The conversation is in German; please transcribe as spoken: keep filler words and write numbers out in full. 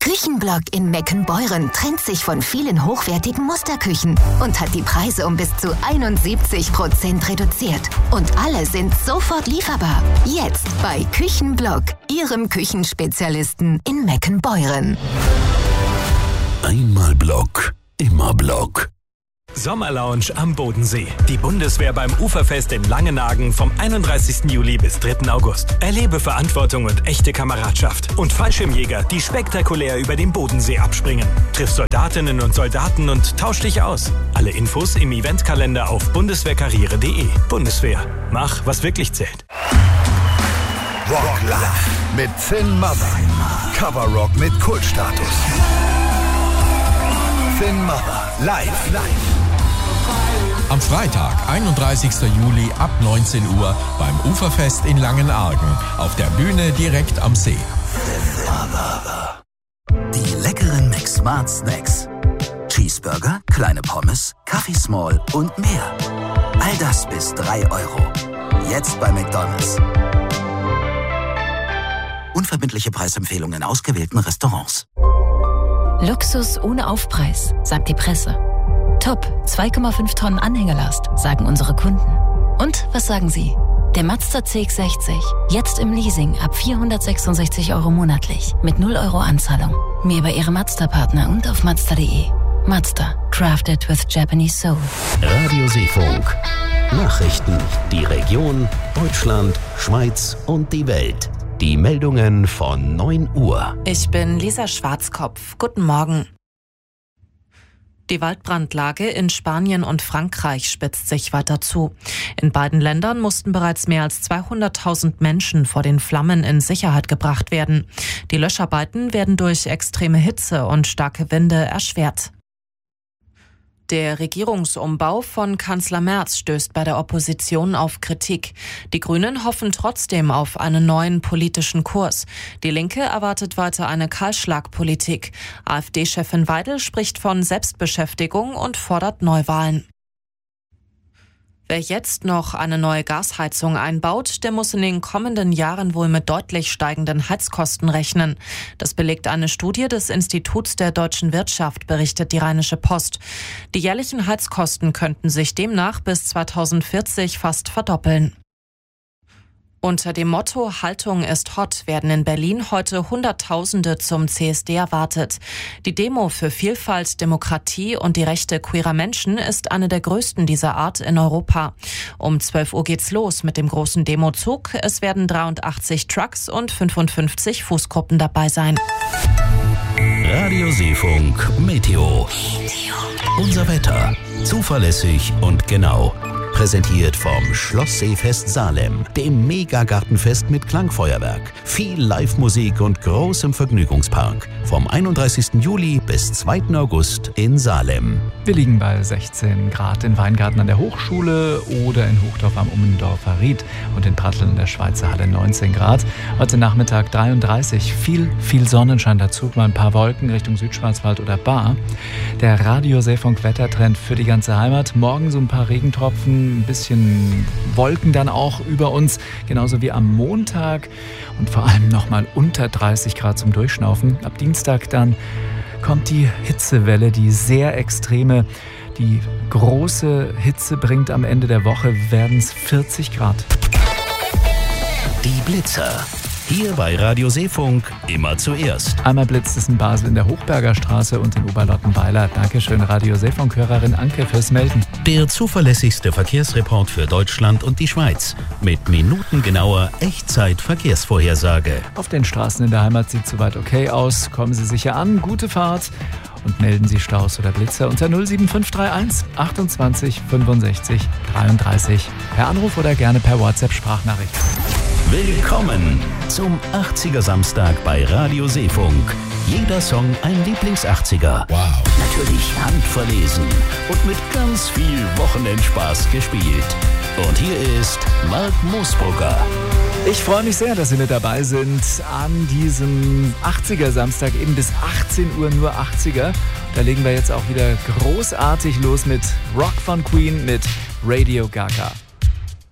Küchenblock in Meckenbeuren trennt sich von vielen hochwertigen Musterküchen und hat die Preise um bis zu einundsiebzig Prozent reduziert. Und alle sind sofort lieferbar. Jetzt bei Küchenblock, Ihrem Küchenspezialisten in Meckenbeuren. Einmal Block, immer Block. Sommerlounge am Bodensee. Die Bundeswehr beim Uferfest in Langenhagen vom einunddreißigsten Juli bis dritten August. Erlebe Verantwortung und echte Kameradschaft. Und Fallschirmjäger, die spektakulär über den Bodensee abspringen. Triff Soldatinnen und Soldaten und tausch dich aus. Alle Infos im Eventkalender auf bundeswehrkarriere punkt de. Bundeswehr. Mach, was wirklich zählt. Rock Live mit Thin Mother. Coverrock mit Kultstatus. Thin Mother. Live. Live. Am Freitag, einunddreißigsten Juli ab neunzehn Uhr beim Uferfest in Langenargen. Auf der Bühne direkt am See. Die leckeren McSmart Snacks. Cheeseburger, kleine Pommes, Kaffee Small und mehr. All das bis drei Euro. Jetzt bei McDonald's. Unverbindliche Preisempfehlungen in ausgewählten Restaurants. Luxus ohne Aufpreis, sagt die Presse. Top, zwei Komma fünf Tonnen Anhängerlast, sagen unsere Kunden. Und was sagen Sie? Der Mazda C X sechzig, jetzt im Leasing ab vierhundertsechsundsechzig Euro monatlich, mit null Euro Anzahlung. Mehr bei Ihrem Mazda-Partner und auf mazda punkt de. Mazda, crafted with Japanese soul. Radio Seefunk. Nachrichten, die Region, Deutschland, Schweiz und die Welt. Die Meldungen von neun Uhr. Ich bin Lisa Schwarzkopf. Guten Morgen. Die Waldbrandlage in Spanien und Frankreich spitzt sich weiter zu. In beiden Ländern mussten bereits mehr als zweihunderttausend Menschen vor den Flammen in Sicherheit gebracht werden. Die Löscharbeiten werden durch extreme Hitze und starke Winde erschwert. Der Regierungsumbau von Kanzler Merz stößt bei der Opposition auf Kritik. Die Grünen hoffen trotzdem auf einen neuen politischen Kurs. Die Linke erwartet weiter eine Kahlschlagpolitik. AfD-Chefin Weidel spricht von Selbstbeschäftigung und fordert Neuwahlen. Wer jetzt noch eine neue Gasheizung einbaut, der muss in den kommenden Jahren wohl mit deutlich steigenden Heizkosten rechnen. Das belegt eine Studie des Instituts der deutschen Wirtschaft, berichtet die Rheinische Post. Die jährlichen Heizkosten könnten sich demnach bis zweitausendvierzig fast verdoppeln. Unter dem Motto Haltung ist hot werden in Berlin heute Hunderttausende zum C S D erwartet. Die Demo für Vielfalt, Demokratie und die Rechte queerer Menschen ist eine der größten dieser Art in Europa. Um zwölf Uhr geht's los mit dem großen Demozug. Es werden dreiundachtzig Trucks und fünfundfünfzig Fußgruppen dabei sein. Radio Seefunk Meteo. Unser Wetter. Zuverlässig und genau. Präsentiert vom Schloss Seefest Salem, dem Megagartenfest mit Klangfeuerwerk, viel Live-Musik und großem Vergnügungspark. Vom einunddreißigsten Juli bis zweiten August in Salem. Wir liegen bei sechzehn Grad in Weingarten an der Hochschule oder in Hochdorf am Ummendorfer Ried und in Pratteln in der Schweizer Halle neunzehn Grad. Heute Nachmittag dreiunddreißig, viel, viel Sonnenschein dazu, mal ein paar Wolken Richtung Südschwarzwald oder Baar. Der Radio Seefunk Wettertrend für die ganze Heimat. Morgen so ein paar Regentropfen, ein bisschen Wolken dann auch über uns, genauso wie am Montag und vor allem nochmal unter dreißig Grad zum Durchschnaufen. Ab Dienstag dann kommt die Hitzewelle, die sehr extreme, die große Hitze bringt am Ende der Woche, werden es vierzig Grad. Die Blitzer. Hier bei Radio Seefunk immer zuerst. Einmal blitzt es in Basel in der Hochberger Straße und in Oberlottenweiler. Dankeschön, Radio Seefunk-Hörerin Anke, fürs Melden. Der zuverlässigste Verkehrsreport für Deutschland und die Schweiz. Mit minutengenauer Echtzeit-Verkehrsvorhersage. Auf den Straßen in der Heimat sieht soweit okay aus. Kommen Sie sicher an, gute Fahrt und melden Sie Staus oder Blitzer unter null sieben fünf drei eins achtundzwanzig fünfundsechzig dreiunddreißig. Per Anruf oder gerne per WhatsApp-Sprachnachricht. Willkommen zum achtziger Samstag bei Radio Seefunk. Jeder Song ein Lieblings-achtziger. Wow. Natürlich handverlesen und mit ganz viel Wochenendspaß gespielt. Und hier ist Mark Moosbrugger. Ich freue mich sehr, dass Sie mit dabei sind an diesem achtziger Samstag, eben bis achtzehn Uhr nur achtziger. Da legen wir jetzt auch wieder großartig los mit Rock von Queen mit Radio Gaga.